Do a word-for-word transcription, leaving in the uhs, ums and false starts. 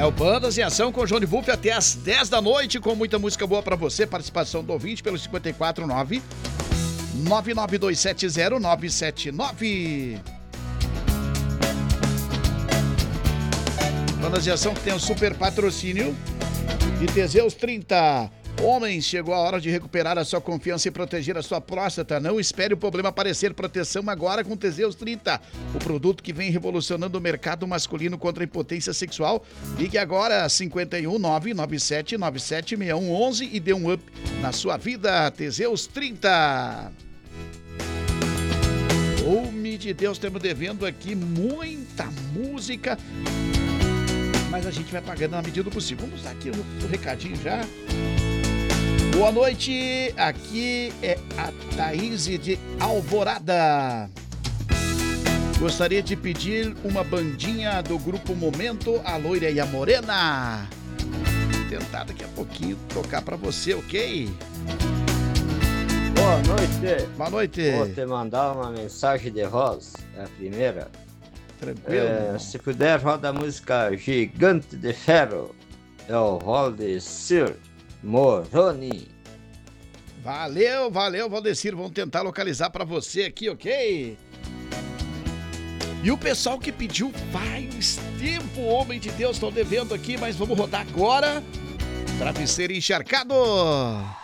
É o Bandas em Ação com o Johnny Wolf até às dez da noite, com muita música boa pra você. Participação do ouvinte pelo cinco quatro nove, nove nove dois sete zero, nove sete nove. Bandas em Ação que tem um super patrocínio de Teseus trinta. Homens, chegou a hora de recuperar a sua confiança e proteger a sua próstata. Não espere o problema aparecer. Proteção agora com Teseus trinta. O produto que vem revolucionando o mercado masculino contra a impotência sexual. Ligue agora cinco um nove nove sete nove sete seis um um um e dê um up na sua vida. Teseus trinta. Homem de Deus, estamos devendo aqui muita música, mas a gente vai pagando na medida do possível. Vamos dar aqui o, o recadinho já. Boa noite, aqui é a Thaís de Alvorada. Gostaria de pedir uma bandinha do grupo Momento, a Loira e a Morena. Vou tentar daqui a pouquinho tocar pra você, ok? Boa noite. Boa noite. Vou te mandar uma mensagem de voz, é a primeira. Tranquilo. É, se puder, roda a música Gigante de Ferro. É o Valdecir Moroni. Valeu, valeu, Valdecir. Vamos tentar localizar pra você aqui, ok? E o pessoal que pediu faz tempo, homem de Deus, estão devendo aqui, mas vamos rodar agora. Travesseiro encharcado.